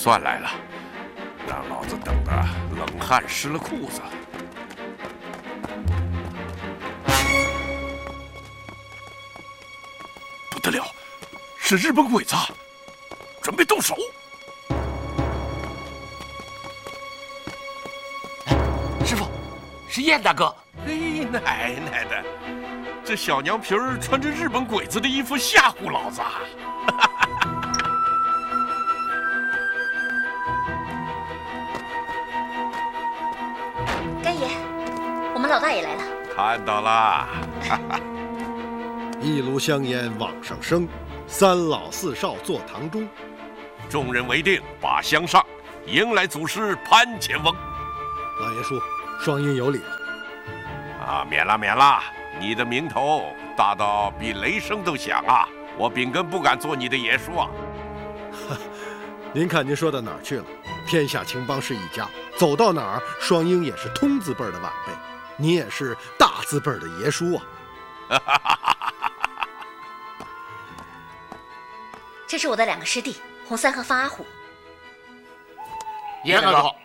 算来了，让老子等得冷汗湿了裤子。不得了，是日本鬼子，准备动手！ 师傅，是燕大哥。 嘿，奶奶的，这小娘皮儿穿着日本鬼子的衣服吓唬老子啊！ 干爷，我们老大也来了。 看到了。 一炉香烟往上升，三老四少坐堂中。 众人为定，把香上，迎来祖师潘乾翁。 老爷叔，双英有礼了。 啊，免了免了，你的名头大到比雷声都响啊！我秉根不敢做你的爷叔啊。 您看您说到哪儿去了？天下青帮是一家，走到哪儿，双英也是通字辈的晚辈，你也是大字辈的爷叔啊。 这是我的2个师弟，洪三和方阿虎。 燕大哥，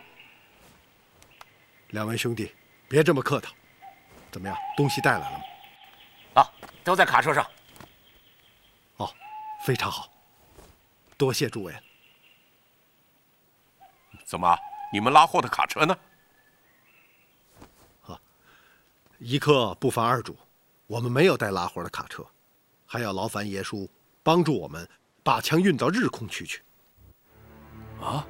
两位兄弟，别这么客套。怎么样，东西带来了吗？ 啊，都在卡车上。 哦，非常好，多谢诸位。 怎么，你们拉货的卡车呢？ 一刻不烦二主，我们没有带拉货的卡车，还要劳烦爷叔帮助我们把枪运到日空区去。 啊？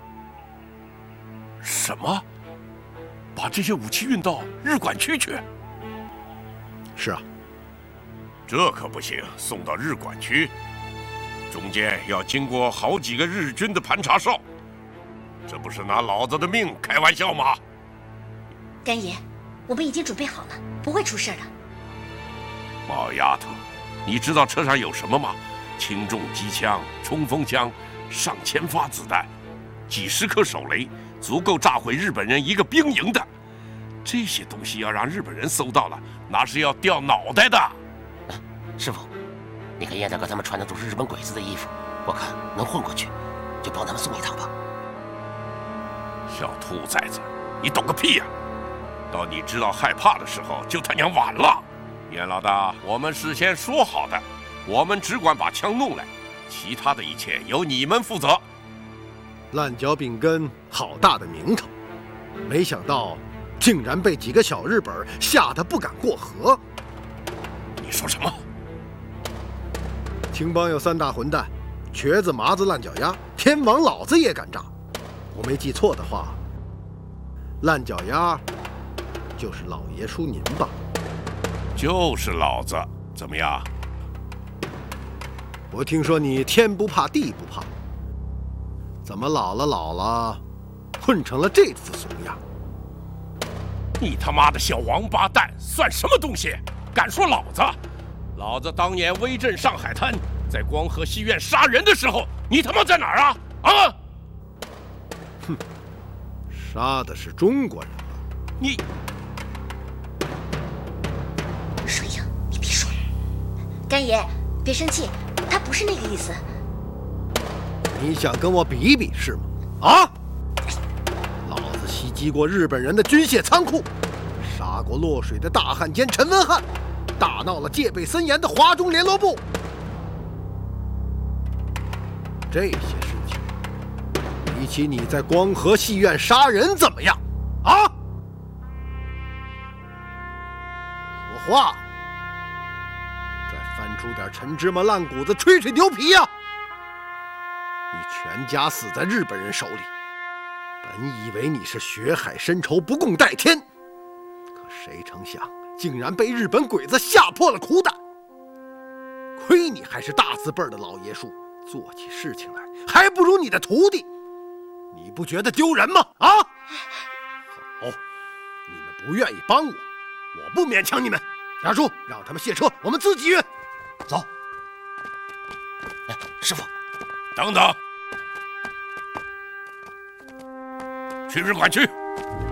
什么？把这些武器运到日管区去？ 是啊。 这可不行，送到日管区，中间要经过好几个日军的盘查哨，这不是拿老子的命开玩笑吗？ 干爷，我们已经准备好了，不会出事的。 毛丫头，你知道车上有什么吗？轻重机枪、冲锋枪、上千发子弹、几十颗手雷，足够炸毁日本人一个兵营的。这些东西要让日本人搜到了，那是要掉脑袋的。 师傅，你看燕大哥他们穿的都是日本鬼子的衣服，我看能混过去，就帮他们送一趟吧。 小兔崽子，你懂个屁呀！到你知道害怕的时候，就他娘晚了。燕老大，我们事先说好的，我们只管把枪弄来，其他的一切由你们负责。 烂脚饼根好大的名头，没想到竟然被几个小日本吓得不敢过河。 你说什么？ 青帮有3大混蛋，瘸子、麻子、烂脚丫，天王老子也敢炸。我没记错的话，烂脚丫就是老爷叔您吧？ 就是老子，怎么样？ 我听说你天不怕地不怕，怎么老了混成了这副怂样？ 你他妈的小王八蛋，算什么东西？敢说老子？老子当年威震上海滩，在光和戏院杀人的时候，你他妈在哪儿啊？啊！ 哼，杀的是中国人吧？ 你， 双英，你别说。干爷，别生气，他不是那个意思。 你想跟我比一比是吗？啊！老子袭击过日本人的军械仓库，杀过落水的大汉奸陈文翰，大闹了戒备森严的华中联络部。这些事情，比起你在光和戏院杀人怎么样？啊！说话！再翻出点陈芝麻烂谷子吹吹牛皮呀！你全家死在日本人手里，本以为你是血海深仇不共戴天，可谁成想竟然被日本鬼子吓破了苦胆。亏你还是大字辈的老爷叔，做起事情来还不如你的徒弟，你不觉得丢人吗？啊！好，你们不愿意帮我，我不勉强你们。家叔，让他们卸车，我们自己运。走。 哎，师傅， 等等，去日管区。